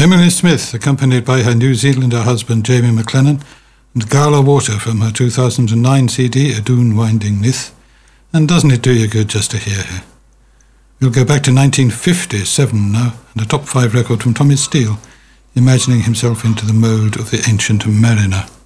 Emily Smith, accompanied by her New Zealander husband Jamie McLennan, and Gala Water from her 2009 CD, A Dune Winding Nith. And doesn't it do you good just to hear her? We'll go back to 1957 now, and a top 5 record from Tommy Steele, imagining himself into the mode of the ancient mariner.